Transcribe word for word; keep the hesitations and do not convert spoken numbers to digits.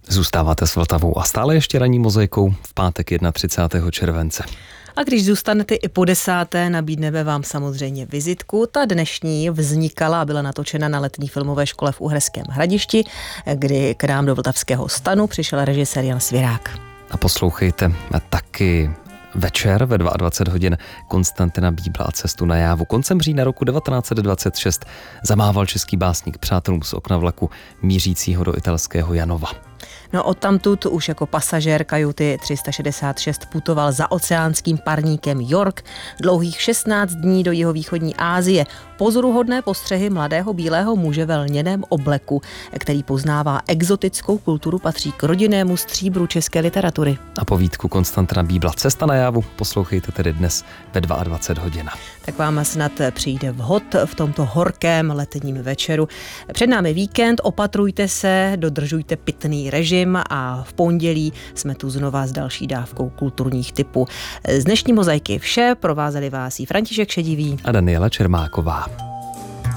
Zůstáváte s Vltavou a stále ještě ranní mozaikou v pátek třicátého prvního července. A když zůstanete i po desáté, nabídneme vám samozřejmě vizitku. Ta dnešní vznikala a byla natočena na letní filmové škole v Uherském Hradišti, kdy k nám do Vltavského stanu přišel režisér Jan Svirák. A poslouchejte taky večer ve dvacet dva hodin Konstantina Bíbla a Cestu na Jávu. Koncem října roku devatenáct set dvacet šest zamával český básník přátelům z okna vlaku mířícího do italského Janova. No odtamtud už jako pasažér kajuty tři sta šedesát šest putoval za oceánským parníkem York dlouhých šestnáct dní do jihovýchodní Asie. Pozoruhodné postřehy mladého bílého muže ve lněném obleku, který poznává exotickou kulturu, patří k rodinnému stříbru české literatury. A povídku Konstantina Bíbla Cesta na Jávu poslouchejte tedy dnes ve dvacet dva hodin. Tak vám snad přijde vhod v tomto horkém letním večeru. Před námi víkend, opatrujte se, dodržujte pitný režim a v pondělí jsme tu znova s další dávkou kulturních tipů. Z dnešní mozaiky vše, provázeli vás i František Šedivý a Daniela Čermáková.